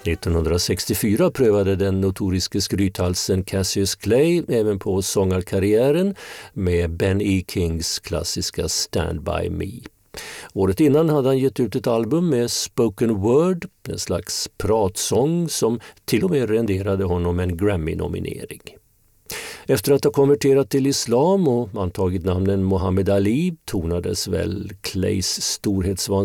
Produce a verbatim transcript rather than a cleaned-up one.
nittonhundrasextiofyra prövade den notoriske skrythalsen Cassius Clay även på sångarkarriären med Ben E. Kings klassiska Stand By Me. Året innan hade han gett ut ett album med spoken word, en slags pratsång som till och med renderade honom en Grammy-nominering. Efter att ha konverterat till islam och antagit namnen Muhammad Ali tonades väl Clays storhetsvansinne